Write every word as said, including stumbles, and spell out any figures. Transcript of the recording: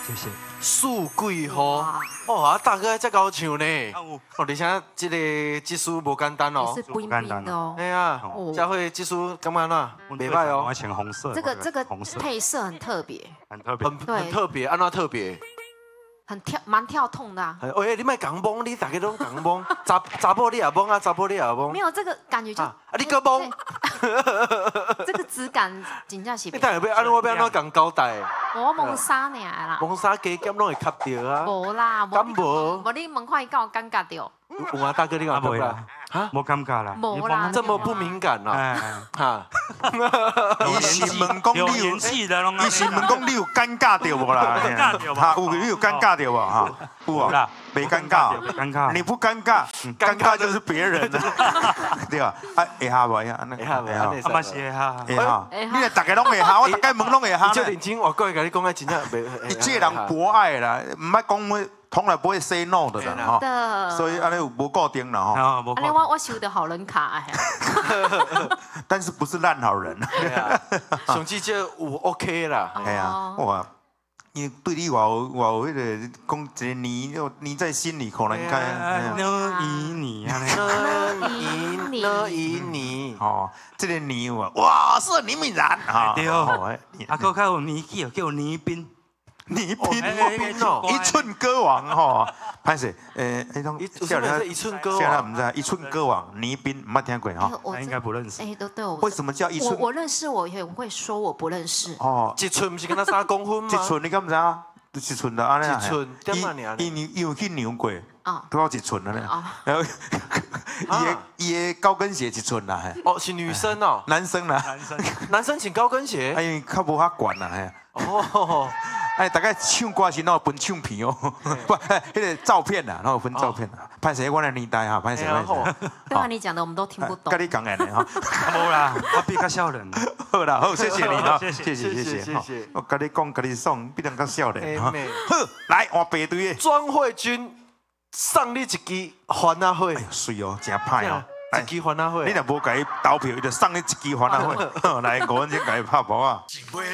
谢谢。 四季吼，哦啊，大哥才高唱呢。哦，而且这个技术无简单哦。 是不简单哦。 哎呀，佳慧技术感觉哪？袂歹哦。 我选红色。 这个这个配色很特别。 很特别。 很很特别，安怎特别？ 很跳，蛮跳痛的、啊。 哎，你卖讲懵，你大家都讲懵，查查甫你也懵啊，查甫你也懵。 没有这个感觉就啊， 你个懵。 这个质感真正是。 你等下要安怎我要安怎讲交代？ 我蒙沙尔啦。 蒙沙加减拢会卡到啊。 无啦， 敢无？ 无你问看伊敢有尴尬到？ 有啊，大哥你敢有尴尬？ 啊，无尴尬啦。 无啦， 这么不敏感啊？哈。 伊是问讲你有演戏的拢。 伊是问讲你有尴尬到无啦？ 尴尬到哈，有你有尴尬到无哈？有啊，没尴尬， 尴尬。 你不尴尬，尴尬就是别人了，对吧？啊，会下无呀？ 会下会下。 阿妈是会下。 会下。你来大家拢会下，我大家问拢会下。 你就认真，我过来跟你讲啊，真正袂。 你这人博爱啦，唔捌讲。 从来不会 say no 的人哈，所以安尼有无固定了哈。 安尼我我收的好人卡哎。 但是不是烂好人。 对啊，上至这有 OK 啦。 哎呀，哇，因为对你话有话有迄个讲一个泥就泥在心里，可能该。 呢以你啊， 呢以你呢以你。 哦，这个泥有啊，哇，是倪敏然哈。 对哦，啊，搁较有年纪哦，叫倪斌。 倪斌哦，一寸歌王吼，歹势，诶，迄种笑人一寸歌王， 笑人唔知，一寸歌王倪斌，唔捌听过哈？ 我应该不认识。 哎，都对我。 为什么叫一寸？ 我我认识，我也会说我不认识。 哦， 一寸不是跟他三公分吗？ 一寸你敢唔知啊？一寸的安尼啊？ 一寸点啊尔？ 伊伊有去量过， 啊， 都要一寸的呢。然后伊的伊的高跟鞋一寸啦， 哦，是女生哦， 男生啦， 男生， 男生穿高跟鞋， 哎，因为较无遐悬啦，嘿。哦。 哎，大概唱歌时，那有分唱片哦，不，那个照片呐，然后分照片啊。拍谁？我的年代哈，拍谁？拍谁？ 对啊，你讲的我们都听不懂。 跟你讲的哈， 无啦，我比较少人。 好啦，好，谢谢你哈， 谢谢谢谢谢谢谢。 我跟你讲，跟你送，比人较少年哈。好，来换排队的。 庄慧君送你一支番仔火。哎呀，水哦，真歹哦。 一支番仔火。 你若无给伊投票，伊就送你一支番仔火。来，五分钟给伊拍包啊。